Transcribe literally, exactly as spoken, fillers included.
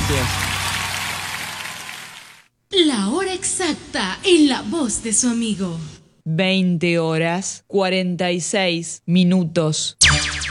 Gracias. La hora exacta en la voz de su amigo. veinte horas cuarenta y seis minutos.